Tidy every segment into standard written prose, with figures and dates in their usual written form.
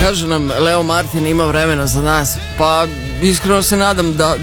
Kaže nam Leo Martin ima vremena za nas. Pa iskreno se nadam da.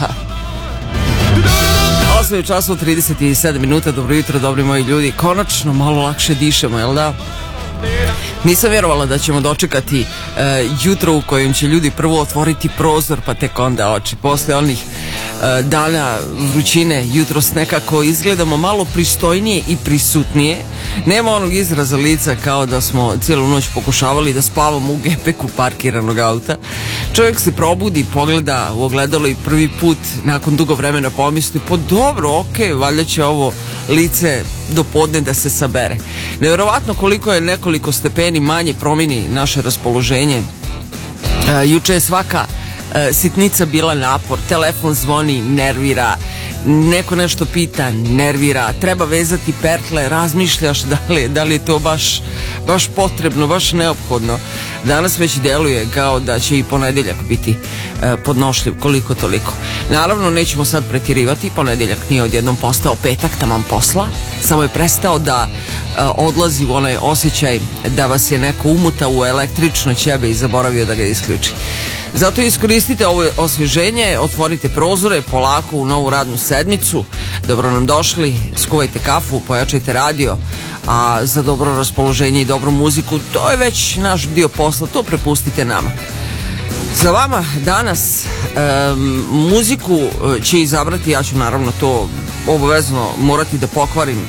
8 časova 37 minuta. Dobro jutro, dobri moji ljudi. Konačno malo lakše dišemo, jel da? Nisam vjerovala da ćemo dočekati jutro u kojem će ljudi prvo otvoriti prozor pa tek onda oči. Posle onih dana vrućine jutros nekako izgledamo malo pristojnije i prisutnije. Nema onog izraza lica kao da smo cijelu noć pokušavali da spavamo u gepeku parkiranog auta. Čovjek se probudi, pogleda u ogledalo i prvi put nakon dugo vremena pomisli, pa dobro, okej, valjda će ovo lice do podne da se sabere. Nevjerovatno koliko je nekoliko stepeni manje promijeni naše raspoloženje. Juče je svaka sitnica bila napor, telefon zvoni, nervira, neko nešto pita, nervira, treba vezati pertle, razmišljaš da li je to baš potrebno, baš neophodno. Danas već deluje kao da će i ponedjeljak biti podnošljiv koliko toliko. Naravno nećemo sad pretjerivati, ponedjeljak nije odjednom postao petak, taman posla, samo je prestao da odlazi u onaj osjećaj da vas je neko umutao u električno ćebe i zaboravio da ga isključi. Zato iskoristite ovo osvježenje, otvorite prozore polako u novu radnu sedmicu. Dobro nam došli, skuvajte kafu, pojačajte radio, a za dobro raspoloženje i dobru muziku, to je već naš dio posla, to prepustite nama. Za vama danas muziku će izabrati, ja ću naravno to obavezno morati da pokvarim,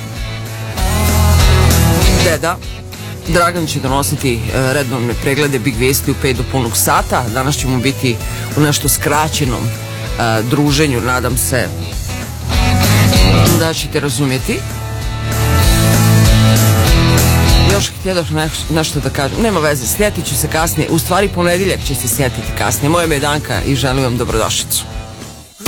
deda. Dragan će donositi redovne preglede Big Vesti u 5 do punog sata. Danas ćemo biti u nešto skraćenom druženju, nadam se da ćete razumjeti. Još htjedoš nešto da kažem, nema veze, sjetit ću se kasnije, u stvari ponedjeljak će se sjetiti kasnije. Moje ime je Danka i želim vam dobrodošlicu.